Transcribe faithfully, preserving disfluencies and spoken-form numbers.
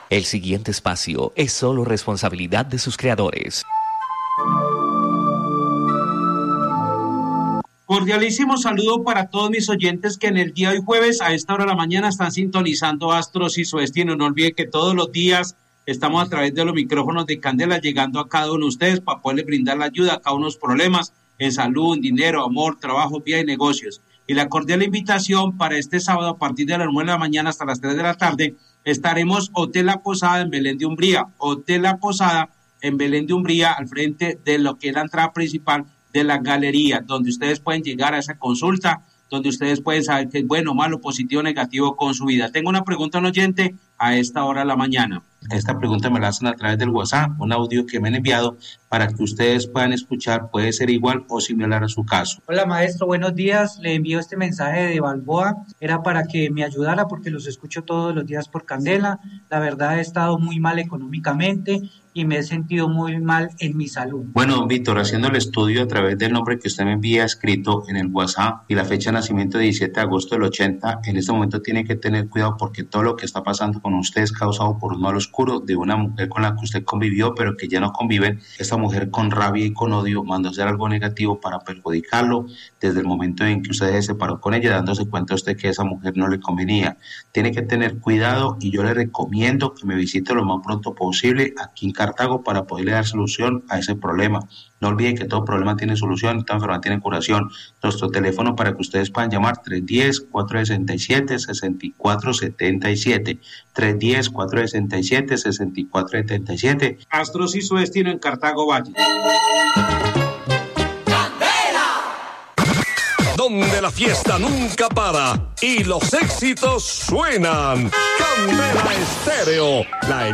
El siguiente espacio es solo responsabilidad de sus creadores. Cordialísimo saludo para todos mis oyentes que en el día de hoy jueves a esta hora de la mañana están sintonizando Astros y su destino. No olviden que todos los días estamos a través de los micrófonos de Candela llegando a cada uno de ustedes para poderles brindar la ayuda a cada uno de los problemas en salud, en dinero, amor, trabajo, vida y negocios. Y la cordial invitación para este sábado a partir de las nueve de la mañana hasta las tres de la tarde estaremos Hotel La Posada en Belén de Umbría. Hotel La Posada en Belén de Umbría al frente de lo que es la entrada principal de la galería, donde ustedes pueden llegar a esa consulta, donde ustedes pueden saber qué es bueno, malo, positivo, negativo con su vida. Tengo una pregunta a un oyente a esta hora de la mañana. Esta pregunta me la hacen a través del WhatsApp, un audio que me han enviado para que ustedes puedan escuchar, puede ser igual o similar a su caso. Hola maestro, buenos días, le envío este mensaje de Balboa, era para que me ayudara porque los escucho todos los días por Candela, la verdad he estado muy mal económicamente y me he sentido muy mal en mi salud. Bueno, don Víctor, haciendo el estudio a través del nombre que usted me envía escrito en el WhatsApp y la fecha de nacimiento de diecisiete de agosto del ochenta, en este momento tiene que tener cuidado porque todo lo que está pasando con usted es causado por un mal oscuro de una mujer con la que usted convivió, pero que ya no conviven. Esta mujer con rabia y con odio mandó hacer algo negativo para perjudicarlo desde el momento en que usted se separó con ella, dándose cuenta usted que esa mujer no le convenía. Tiene que tener cuidado y yo le recomiendo que me visite lo más pronto posible aquí en Cartago para poderle dar solución a ese problema. No olviden que todo problema tiene solución, toda enfermedad tiene curación. Nuestro teléfono para que ustedes puedan llamar tres uno cero, cuatro seis siete, seis cuatro siete siete. tres uno cero, cuatro seis siete, seis cuatro siete siete. Astros y su destino en Cartago Valle. Donde la fiesta nunca para y los éxitos suenan. Candela Estéreo, la